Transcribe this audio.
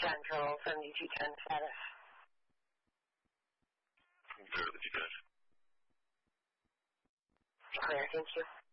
Central 7210 status. Clear the defense. Clear, thank you.